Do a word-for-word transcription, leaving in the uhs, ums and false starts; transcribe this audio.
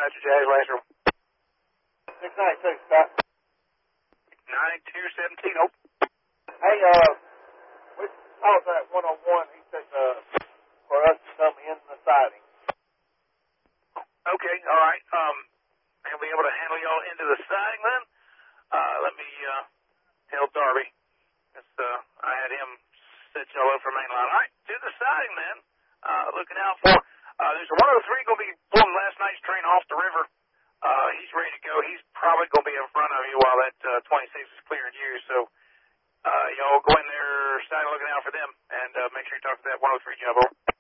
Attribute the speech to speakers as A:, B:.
A: Dispatcher, Jazz Lasher.
B: six ninety-two, Scott.
A: ninety-two seventeen, oh.
B: Hey, uh, we talked that one on one. He said, uh, for us to come in the siding.
A: Okay, all right. Um, he'll be able to handle y'all into the siding then. Uh, let me, uh, tell Darby. It's, uh, I had him set y'all up for main line. All right, to the siding then. Uh, looking out for, uh, there's one oh three going to be pulling last night's train off the river. Uh, he's ready to go. He's probably going to be in front of you while that, uh, twenty-six is clearing you. So, uh, y'all go in there, start looking out for them, and, uh, make sure you talk to that one oh three Jumbo.